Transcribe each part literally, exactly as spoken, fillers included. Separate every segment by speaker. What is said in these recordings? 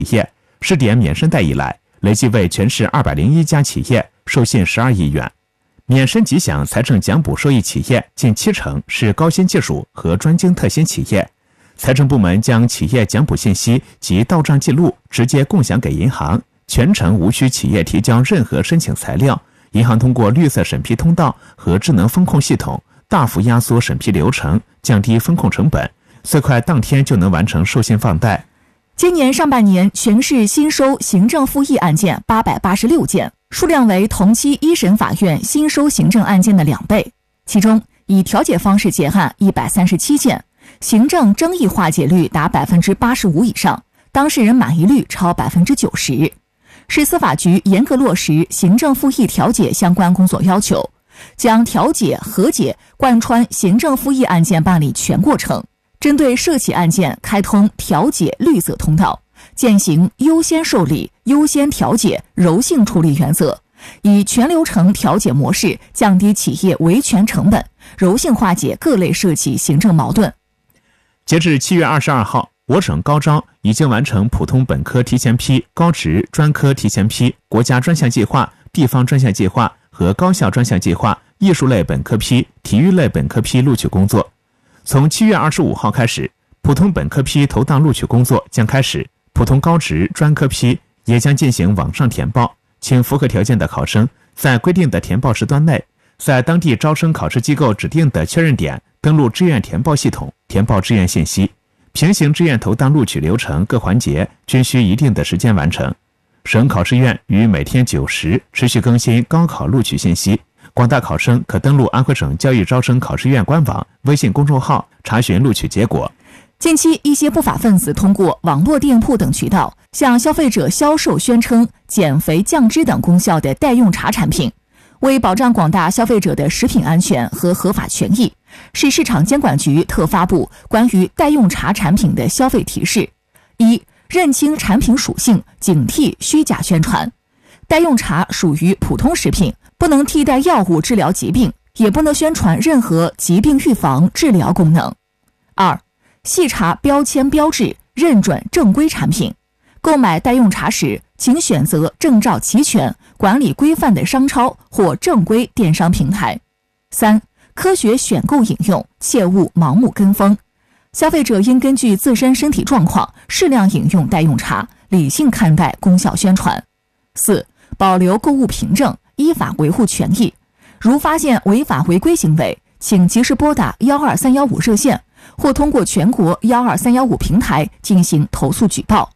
Speaker 1: 业，试点免申贷以来，累计为全市二百零一家企业授信十二亿元。免申即享财政奖补受益企业近七成是高新技术和专精特新企业。财政部门将企业奖补信息及到账记录直接共享给银行，全程无需企业提交任何申请材料。银行通过绿色审批通道和智能风控系统，大幅压缩审批流程，降低风控成本，最快当天就能完成授信放贷。
Speaker 2: 今年上半年，全市新收行政复议案件八百八十六件，数量为同期一审法院新收行政案件的两倍。其中，以调解方式结案一百三十七件，行政争议化解率达百分之八十五以上，当事人满意率超百分之九十。市司法局严格落实行政复议调解相关工作要求，将调解和解贯穿行政复议案件办理全过程。针对涉企案件开通调解绿色通道，践行优先受理、优先调解、柔性处理原则，以全流程调解模式降低企业维权成本，柔性化解各类涉企行政矛盾。
Speaker 1: 截至七月二十二号，我省高招已经完成普通本科提前批、高职专科提前批、国家专项计划、地方专项计划和高校专项计划、艺术类本科批、体育类本科批录取工作。从七月二十五号开始，普通本科批投档录取工作将开始，普通高职专科批也将进行网上填报，请符合条件的考生在规定的填报时段内，在当地招生考试机构指定的确认点登录志愿填报系统填报志愿信息。平行志愿投档录取流程各环节均需一定的时间完成。省考试院于每天九时持续更新高考录取信息，广大考生可登录安徽省教育招生考试院官网、微信公众号查询录取结果。
Speaker 2: 近期，一些不法分子通过网络店铺等渠道向消费者销售宣称减肥降脂等功效的代用茶产品。为保障广大消费者的食品安全和合法权益，市市场监管局特发布关于代用茶产品的消费提示：一、认清产品属性，警惕虚假宣传。代用茶属于普通食品，不能替代药物治疗疾病，也不能宣传任何疾病预防、治疗功能。二、细查标签标志，认准正规产品。购买代用茶时，请选择证照齐全、管理规范的商超或正规电商平台。三、科学选购饮用，切勿盲目跟风。消费者应根据自身身体状况，适量饮用代用茶，理性看待功效宣传。四、保留购物凭证，依法维护权益。如发现违法违规行为，请及时拨打幺二三幺五热线，或通过全国幺二三幺五平台进行投诉举报。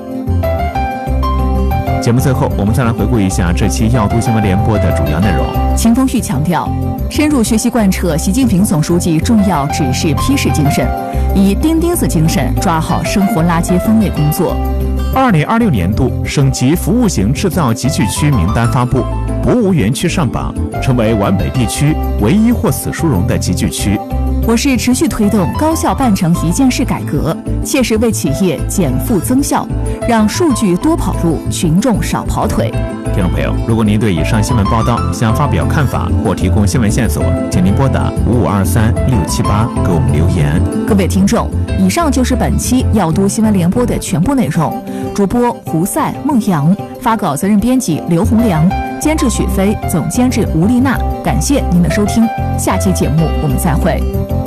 Speaker 1: 节目最后，我们再来回顾一下这期要读新闻联播的主要内容。
Speaker 2: 秦风玉强调，深入学习贯彻习近平总书记重要指示批示精神，以钉钉子精神抓好生活垃圾分类工作。
Speaker 1: 二零二六年度省级服务型制造集聚区名单发布，博物园区上榜，成为皖北地区唯一获此殊荣的集聚区。
Speaker 2: 我市持续推动高效办成一件事改革，切实为企业减负增效，让数据多跑路，群众少跑腿。
Speaker 1: 听众朋友，如果您对以上新闻报道想发表看法或提供新闻线索，请您拨打五五二三六七八给我们留言。
Speaker 2: 各位听众，以上就是本期要读新闻联播的全部内容。主播胡赛、孟阳，发稿责任编辑刘洪良，监制许飞，总监制吴丽娜。感谢您的收听，下期节目我们再会。